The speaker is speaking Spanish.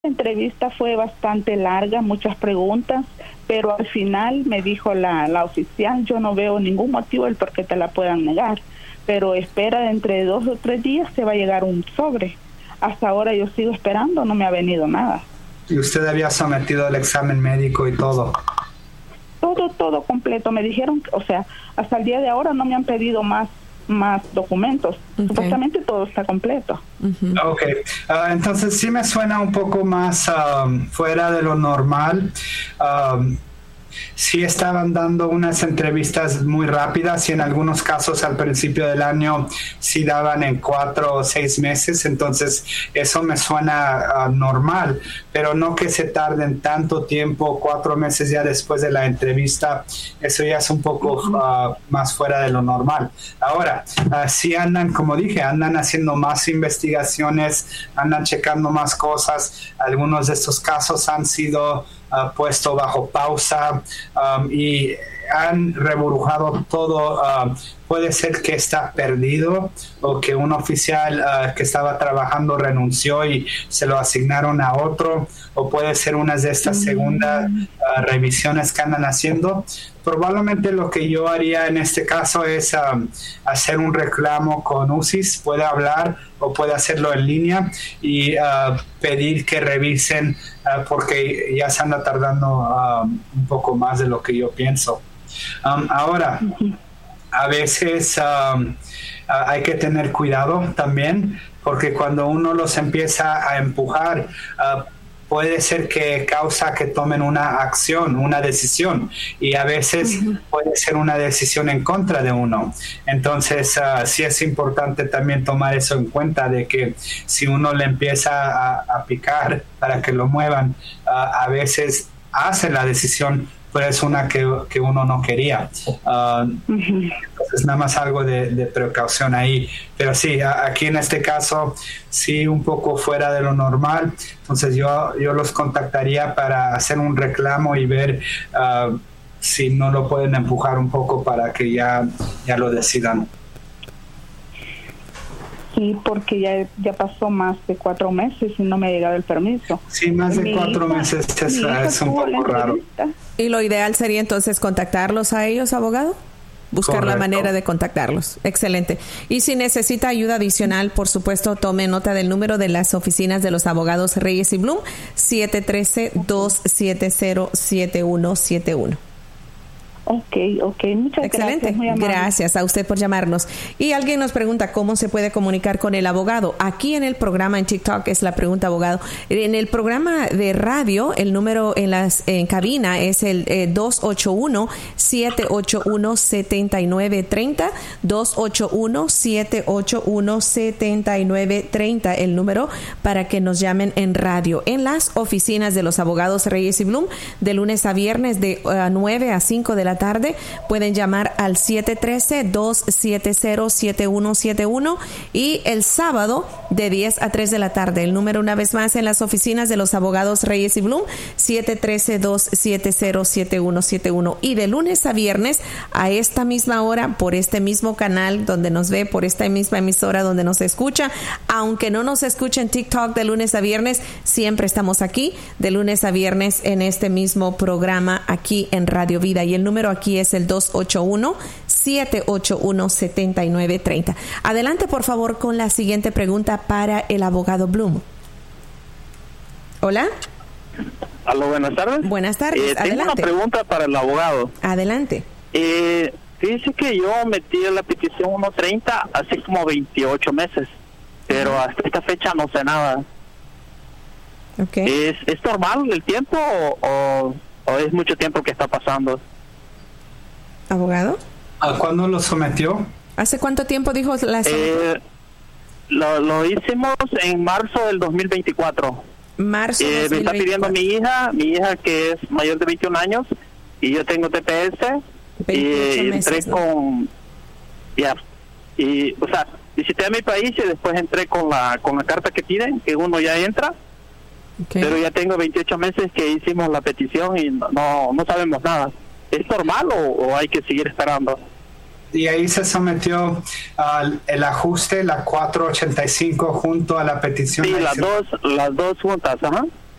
La entrevista fue bastante larga, muchas preguntas, pero al final me dijo la oficial, yo no veo ningún motivo el por qué te la puedan negar, pero espera, entre 2 o 3 días te va a llegar un sobre. Hasta ahora yo sigo esperando, no me ha venido nada. ¿Y usted había sometido el examen médico y todo? Todo completo. Me dijeron, o sea, hasta el día de ahora no me han pedido más documentos. Supuestamente todo está completo. Ok, entonces sí me suena un poco más fuera de lo normal. Sí estaban dando unas entrevistas muy rápidas y en algunos casos al principio del año sí daban en 4 o 6 meses, entonces eso me suena normal, pero no que se tarden tanto tiempo, 4 meses ya después de la entrevista, eso ya es un poco más fuera de lo normal. Ahora, sí andan, como dije, andan haciendo más investigaciones, andan checando más cosas, algunos de estos casos han sido puesto bajo pausa y han reburujado todo. Puede ser que está perdido o que un oficial que estaba trabajando renunció y se lo asignaron a otro, o puede ser una de estas segundas revisiones que andan haciendo. Probablemente lo que yo haría en este caso es hacer un reclamo con UCIS. Puede hablar o puede hacerlo en línea y pedir que revisen porque ya se anda tardando un poco más de lo que yo pienso. Ahora, a veces hay que tener cuidado también, porque cuando uno los empieza a empujar, puede ser que causa que tomen una acción, una decisión, y a veces puede ser una decisión en contra de uno. Entonces, sí es importante también tomar eso en cuenta, de que si uno le empieza a picar para que lo muevan, a veces hace la decisión, pero es una que uno no quería. Entonces, nada más algo de precaución ahí. Pero sí, aquí en este caso, sí, un poco fuera de lo normal. Entonces, yo los contactaría para hacer un reclamo y ver si no lo pueden empujar un poco para que ya lo decidan. Sí, porque ya pasó más de 4 meses y no me ha llegado el permiso. Sí, más de 4 meses es un poco raro. ¿Y lo ideal sería entonces contactarlos a ellos, abogado? Buscar Correcto. La manera de contactarlos. Excelente. Y si necesita ayuda adicional, por supuesto, tome nota del número de las oficinas de los abogados Reyes y Bloom, 713-270-7171. Ok, muchas Excelente. gracias. Gracias a usted por llamarnos. Y alguien nos pregunta cómo se puede comunicar con el abogado. Aquí en el programa en TikTok es la pregunta, abogado. En el programa de radio, el número en cabina es el 281-781-7930, 281-781-7930, el número para que nos llamen en radio. En las oficinas de los abogados Reyes y Bloom, de lunes a viernes de 9 a 5 de la tarde, pueden llamar al 713-270-7171 y el sábado de 10 a 3 de la tarde. El número una vez más en las oficinas de los abogados Reyes y Bloom, 713-270-7171, y de lunes a viernes a esta misma hora por este mismo canal donde nos ve, por esta misma emisora donde nos escucha. Aunque no nos escuche en TikTok de lunes a viernes, siempre estamos aquí de lunes a viernes en este mismo programa aquí en Radio Vida, y el número aquí es el 281-781-7930. Adelante, por favor, con la siguiente pregunta para el abogado Bloom. Hola. Aló, buenas tardes. Buenas tardes, adelante. Tengo una pregunta para el abogado. Adelante. Fíjese que yo metí la petición 130 hace como 28 meses, pero hasta esta fecha no sé nada. Okay. ¿Es normal el tiempo o es mucho tiempo que está pasando? ¿Abogado? ¿A cuándo lo sometió? ¿Hace cuánto tiempo dijo la lo hicimos en marzo del 2024. Marzo 2024. Me está pidiendo mi hija que es mayor de 21 años y yo tengo TPS y entré con y o sea, visité a mi país y después entré con la carta que piden, que uno ya entra. Okay. Pero ya tengo 28 meses que hicimos la petición y no sabemos nada. ¿Es normal o hay que seguir esperando? Y ahí se sometió el ajuste, la 485, junto a la petición. Sí, las dos juntas, ajá.